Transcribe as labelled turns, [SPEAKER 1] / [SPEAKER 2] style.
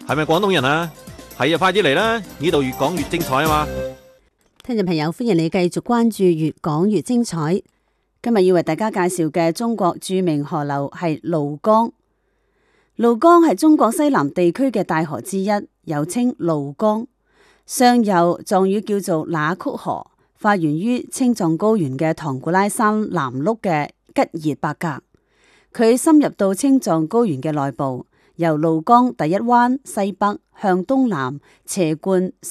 [SPEAKER 1] 係咪廣東人啊？係啊，快啲嚟啦！呢度越講越精彩啊嘛！
[SPEAKER 2] 聽眾朋友，歡迎你繼續關注越講越精彩。今日要為大家介紹嘅中國著名河流係廬江。廬江係中國西南地區嘅大河之一，又稱廬江。上游藏語叫做那曲河，發源於青藏高原嘅唐古拉山南麓嘅吉爾伯格。佢深入到青藏高原嘅內部，由廬江第一灣西北向東南斜貫